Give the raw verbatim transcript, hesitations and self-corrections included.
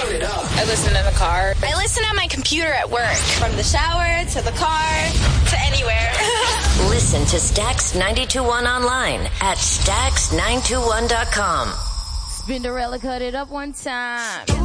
Cut it up. I listen in the car. I listen on my computer at work. From the shower to the car to anywhere. Listen to Stax ninety-two point one online at stax nine two one dot com. Spinderella, cut it up one time.